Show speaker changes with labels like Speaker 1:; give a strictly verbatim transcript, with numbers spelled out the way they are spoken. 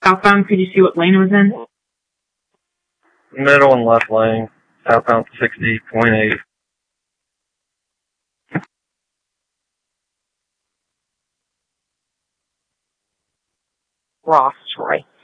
Speaker 1: Southbound, could you see what lane it was in?
Speaker 2: Middle and left lane. Southbound sixty point eight.
Speaker 3: Ross, Troy.